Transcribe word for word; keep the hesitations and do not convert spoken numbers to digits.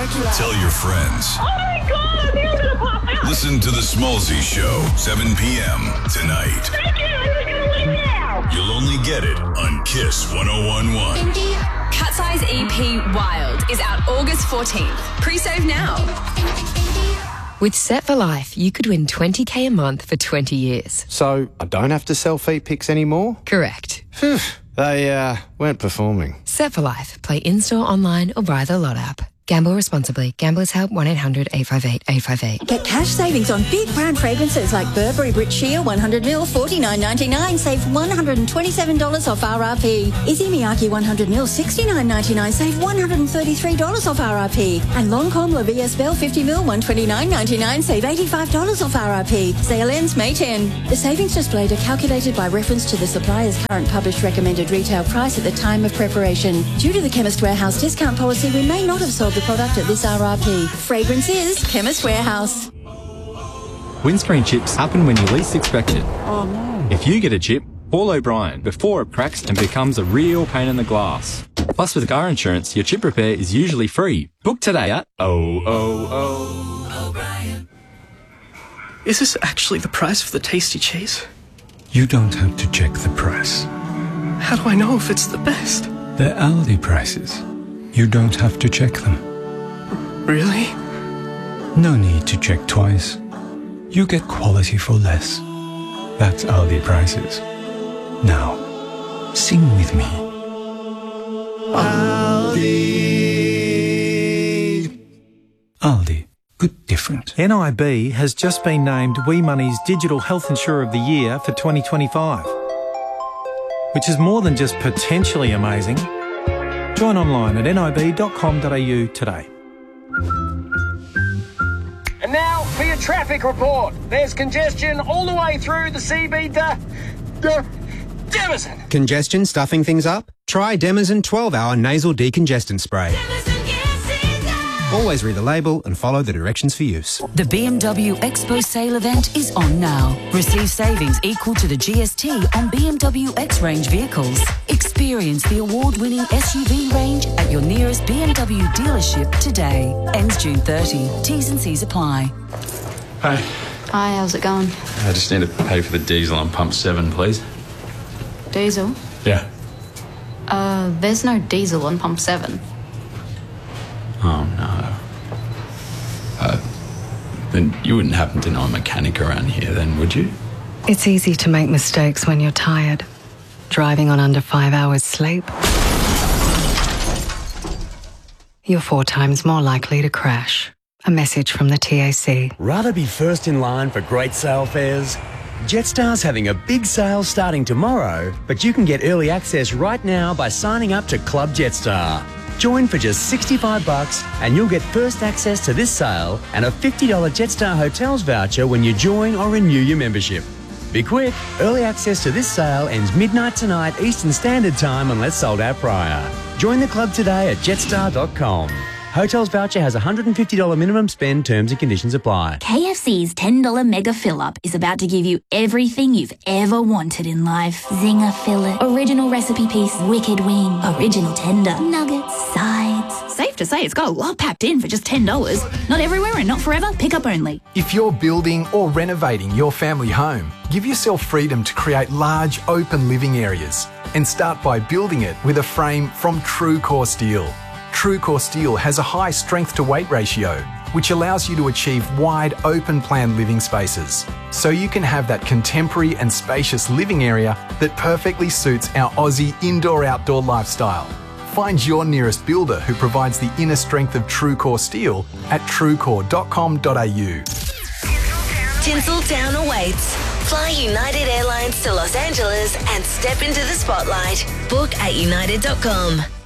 Dracula. Tell your friends. Oh my God, I think I'm going to pop out. Listen to The Smallzy Show, seven p.m. tonight. Thank you, I'm just going to leave now. You'll only get it on Kiss one oh one point one. Cat's Eye's E P Wild is out August fourteenth. Pre-save now. With Set for Life, you could win twenty k a month for twenty years. So I don't have to sell feet pics anymore? Correct. Phew, they uh, weren't performing. Set for Life. Play in-store, online or via the Lot app. Gamble responsibly. Gamblers Help one eight hundred eight five eight eight five eight. Get cash savings on big brand fragrances like Burberry Brit Sheer one hundred milliliters forty-nine ninety-nine. Save one hundred twenty-seven dollars off R R P. Izzy Miyake one hundred milliliters sixty-nine ninety-nine. Save one hundred thirty-three dollars off R R P. And Lancôme La Vie Belle fifty milliliters one hundred twenty-nine ninety-nine. Save eighty-five dollars off R R P. Sale ends May tenth. The savings displayed are calculated by reference to the supplier's current published recommended retail price at the time of preparation. Due to the Chemist Warehouse discount policy, we may not have sold the product at this R R P. Fragrance is Chemist Warehouse. Windscreen chips happen when you least expect it. Oh no. If you get a chip, call O'Brien before it cracks and becomes a real pain in the glass. Plus, with car insurance, your chip repair is usually free. Book today at oh oh oh. O'Brien. Is this actually the price of the tasty cheese? You don't have to check the price. How do I know if it's the best? They're Aldi prices. You don't have to check them. Really? No need to check twice. You get quality for less. That's Aldi prices. Now, sing with me. Aldi. Aldi. Good different. N I B has just been named Wee Money's Digital Health Insurer of the Year for twenty twenty-five, which is more than just potentially amazing. Join online at nib dot com dot a u today. And now for your traffic report. There's congestion all the way through the C B to De- Demison. Congestion stuffing things up? Try Demison twelve hour nasal decongestant spray. Always read the label and follow the directions for use. The B M W Expo sale event is on now. Receive savings equal to the G S T on B M W X-Range vehicles. Experience the award-winning S U V range at your nearest B M W dealership today. Ends June thirtieth. T's and C's apply. Hi. Hi, how's it going? I just need to pay for the diesel on pump seven, please. Diesel? Yeah. Uh, there's no diesel on pump seven. Oh, no. Uh, then you wouldn't happen to know a mechanic around here then, would you? It's easy to make mistakes when you're tired. Driving on under five hours sleep. You're four times more likely to crash. A message from the T A C. Rather be first in line for great sale fares? Jetstar's having a big sale starting tomorrow, but you can get early access right now by signing up to Club Jetstar. Join for just sixty-five bucks and you'll get first access to this sale and a fifty dollars Jetstar Hotels voucher when you join or renew your membership. Be quick, early access to this sale ends midnight tonight Eastern Standard Time unless sold out prior. Join the club today at jetstar dot com. Hotels voucher has a one hundred fifty dollars minimum spend, terms and conditions apply. K F C's ten dollars Mega Fill-Up is about to give you everything you've ever wanted in life. Zinger fillet, original recipe piece, wicked wing, original tender, nuggets, sides. Safe to say it's got a lot packed in for just ten dollars. Not everywhere and not forever, pick up only. If you're building or renovating your family home, give yourself freedom to create large, open living areas and start by building it with a frame from TrueCore Steel. TrueCore Steel has a high strength-to-weight ratio, which allows you to achieve wide, open-plan living spaces, so you can have that contemporary and spacious living area that perfectly suits our Aussie indoor-outdoor lifestyle. Find your nearest builder who provides the inner strength of TrueCore Steel at truecore dot com dot a u. Tinseltown awaits. Fly United Airlines to Los Angeles and step into the spotlight. Book at united dot com.